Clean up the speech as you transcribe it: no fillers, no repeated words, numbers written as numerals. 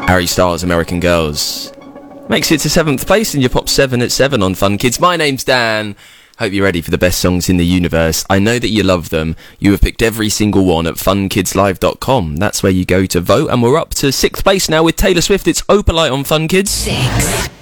Harry Styles, American Girls. Makes it to 7th place in your Pop 7 at 7 on Fun Kids. My name's Dan. Hope you're ready for the best songs in the universe. I know that you love them. You have picked every single one at funkidslive.com. That's where you go to vote, and we're up to 6th place now with Taylor Swift. It's Opalite on Fun Kids. 6.